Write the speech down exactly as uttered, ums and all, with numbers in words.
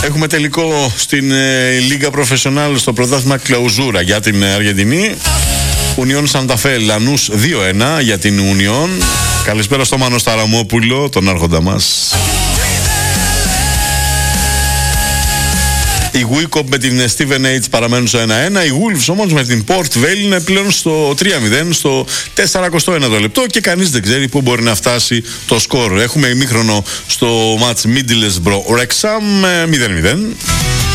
Έχουμε τελικό στην ε, Λίγκα Προφεσιονάλ στο πρωτάθλημα Κλαουζούρα για την ε, Αργεντινή. Ουνιόν Σανταφέ Λανούς δύο ένα για την Ουνιόν. Καλησπέρα στο Μάνο Σταραμόπουλο, τον άρχοντα μας. Οι Wicop με την Steven H παραμένουν στο ένα ένα. Οι Wolves όμως με την Port Vale είναι πλέον στο τρία μηδέν, στο σαράντα ένα το λεπτό και κανείς δεν ξέρει πού μπορεί να φτάσει το σκορ. Έχουμε ημίχρονο στο match Middlesbrough Wrexham μηδέν μηδέn.